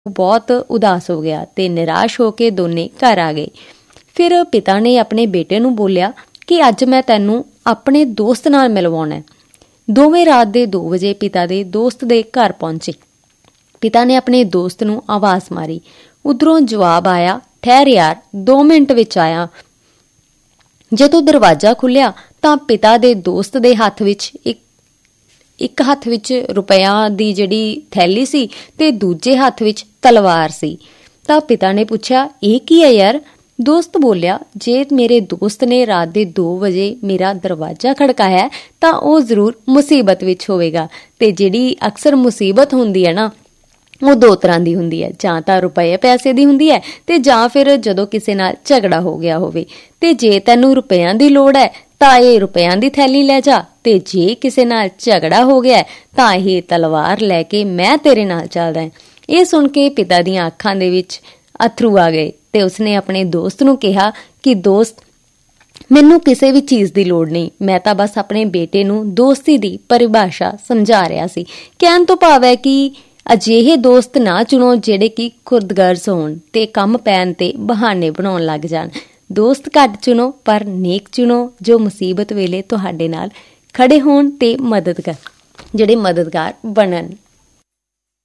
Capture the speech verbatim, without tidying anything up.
बहुत उदास हो गया ते निराश होके दोने घर आ गए। फिर पिता ने अपने बेटे नूं बोलिया कि अज मैं तैनूं अपने दोस्त नाल मिलवाउणा है। दोवें रात दे दो बजे पिता दे दोस्त दे घर पहुंचे। पिता ने अपने दोस्त नूं आवाज़ मारी। उधरों जवाब आया, ठहर यार, दो मिनट विच आया। जदों दरवाजा खुलिया तां पिता दे दोस्त दे हत्थ विच एक एक हत्थ विच रुपया दी जिहड़ी थैली सी ते दूजे हत्थ विच तलवार सी। तां पिता ने पुछया, इह की है यार? दोस्त बोलिया, जे मेरे दोस्त ने रात दे दो बजे मेरा दरवाजा खड़काया तां ओह जरूर मुसीबत विच होवेगा। ते जिहड़ी अक्सर मुसीबत हुंदी है ना, ਉਹ ਦੋ ਤਰ੍ਹਾਂ ਦੀ ਹੁੰਦੀ ਹੈ, ਜਾਂ ਤਾਂ ਰੁਪਏ ਪੈਸੇ ਦੀ ਹੁੰਦੀ ਹੈ ਤੇ ਜਾਂ ਫਿਰ ਜਦੋਂ ਕਿਸੇ ਨਾਲ ਝਗੜਾ ਹੋ ਗਿਆ ਹੋਵੇ। ਤੇ ਜੇ ਤੈਨੂੰ ਰੁਪਿਆਂ ਦੀ ਲੋੜ ਹੈ ਤਾਂ ਇਹ ਰੁਪਿਆਂ ਦੀ ਥੈਲੀ ਲੈ ਜਾ, ਤੇ ਜੇ ਕਿਸੇ ਨਾਲ ਝਗੜਾ ਹੋ ਗਿਆ ਤਾਂ ਇਹ ਤਲਵਾਰ ਲੈ ਕੇ ਮੈਂ ਤੇਰੇ ਨਾਲ ਚੱਲਦਾ। ਇਹ ਸੁਣ ਕੇ ਪਿਤਾ ਦੀਆਂ ਅੱਖਾਂ ਦੇ ਵਿੱਚ ਅਥਰੂ ਆ ਗਏ ਤੇ ਉਸਨੇ ਆਪਣੇ ਦੋਸਤ ਨੂੰ ਕਿਹਾ ਕਿ ਦੋਸਤ, ਮੈਨੂੰ ਕਿਸੇ ਵੀ ਚੀਜ਼ ਦੀ ਲੋੜ ਨਹੀਂ, ਮੈਂ ਤਾਂ ਬਸ ਆਪਣੇ ਬੇਟੇ ਨੂੰ ਦੋਸਤੀ ਦੀ ਪਰਿਭਾਸ਼ਾ ਸਮਝਾ ਰਿਹਾ ਸੀ। ਕਹਿਣ ਤੋਂ ਭਾਵ ਹੈ ਕਿ ਅਜਿਹੇ ਦੋਸਤ ਨਾ ਚੁਣੋ ਜਿਹੜੇ ਕਿ ਖੁਦਗਰਜ਼ ਹੋਣ ਤੇ ਕੰਮ ਪੈਣ ਤੇ ਬਹਾਨੇ ਬਣਾਉਣ ਲੱਗ ਜਾਣ। ਦੋਸਤ ਘੱਟ ਚੁਣੋ ਪਰ ਨੇਕ ਚੁਣੋ, ਜੋ ਮੁਸੀਬਤ ਵੇਲੇ ਤੁਹਾਡੇ ਨਾਲ ਖੜੇ ਹੋਣ ਤੇ ਮਦਦਗਾਰ ਜਿਹੜੇ ਮਦਦਗਾਰ ਬਣਨ।